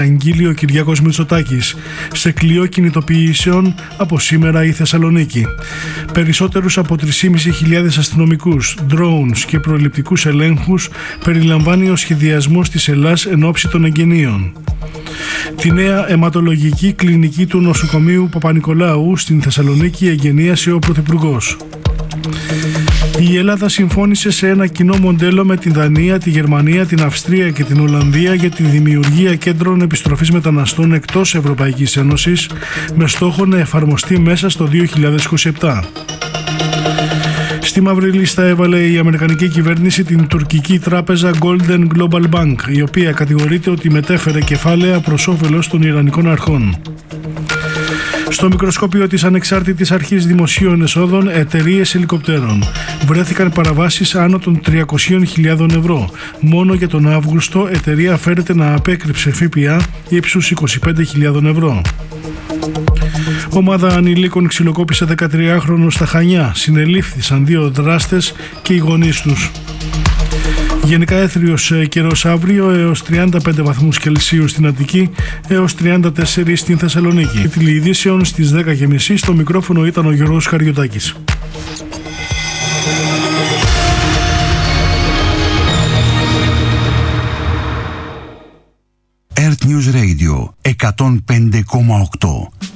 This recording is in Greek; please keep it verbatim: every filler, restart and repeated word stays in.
Αγγείλει ο Κυριάκος Μητσοτάκης. Σε κλειό κινητοποιήσεων από σήμερα η Θεσσαλονίκη. Περισσότερους από τρεις χιλιάδες πεντακόσιους αστυνομικούς, drones και προληπτικούς ελέγχους περιλαμβάνει ο σχεδιασμός της Ελλάς εν ώψη των εγγενείων. Τη νέα αιματολογική κλινική του νοσοκομείου Παπα-Νικολάου στην Θεσσαλονίκη εγγενίασε ο Πρωθυπουργός. Η Ελλάδα συμφώνησε σε ένα κοινό μοντέλο με την Δανία, τη Γερμανία, την Αυστρία και την Ολλανδία για τη δημιουργία κέντρων επιστροφής μεταναστών εκτός Ευρωπαϊκής Ένωσης με στόχο να εφαρμοστεί μέσα στο δύο χιλιάδες είκοσι επτά. Στη μαύρη λίστα έβαλε η αμερικανική κυβέρνηση την τουρκική τράπεζα Golden Global Bank, η οποία κατηγορείται ότι μετέφερε κεφάλαια προς όφελος των Ιρανικών αρχών. Στο μικροσκόπιο της Ανεξάρτητης Αρχής Δημοσίων Εσόδων, εταιρείες ελικοπτέρων βρέθηκαν παραβάσεις άνω των τριακόσιες χιλιάδες ευρώ. Μόνο για τον Αύγουστο, εταιρεία φέρεται να απέκρυψε ΦΠΑ ύψους είκοσι πέντε χιλιάδες ευρώ. Ομάδα ανηλίκων ξυλοκόπησε δεκατριάχρονο στα Χανιά. Συνελήφθησαν δύο δράστες και οι γονείς τους. Γενικά έθριος καιρός αύριο, έως τριάντα πέντε βαθμούς Κελσίου στην Αττική, έως τριάντα τέσσερα στην Θεσσαλονίκη. Τηλεειδήσεων στις δέκα και μισή, στο μικρόφωνο ήταν ο Γιώργος Χαριωτάκης. Earth News Radio εκατόν πέντε κόμμα οκτώ.